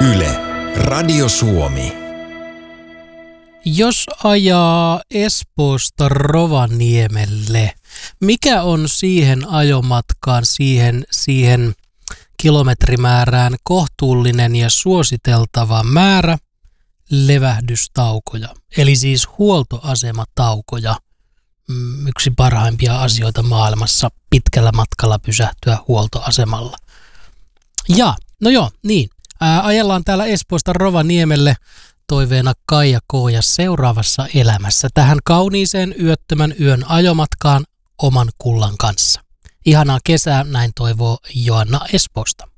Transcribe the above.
Yle, Radio Suomi. Jos ajaa Espoosta Rovaniemelle, mikä on siihen ajomatkaan, siihen kilometrimäärään kohtuullinen ja suositeltava määrä levähdystaukoja, eli siis huoltoasemataukoja? Yksi parhaimpia asioita maailmassa, pitkällä matkalla pysähtyä huoltoasemalla. Ajellaan täällä Espoosta Rovaniemelle toiveena Kaija K. ja seuraavassa elämässä tähän kauniiseen yöttömän yön ajomatkaan oman kullan kanssa. Ihanaa kesää, näin toivoo Joanna Espoosta.